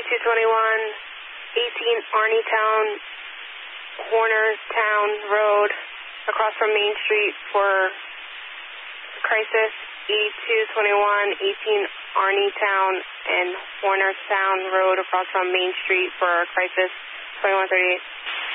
18 Arneytown, Hornertown Road, across from Main Street for crisis. E221, 18 Arneytown and Hornertown Road, across from Main Street for crisis. 2138.